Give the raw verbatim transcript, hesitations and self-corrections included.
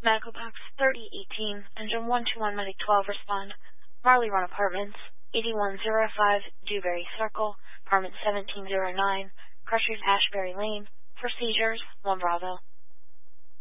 Medical Box thirty eighteen, Engine one two one Medic twelve respond. Marley Run Apartments, eighty-one oh five Dewberry Circle, Apartment seventeen oh nine, Crushers Ashbury Lane. For seizures, one Bravo.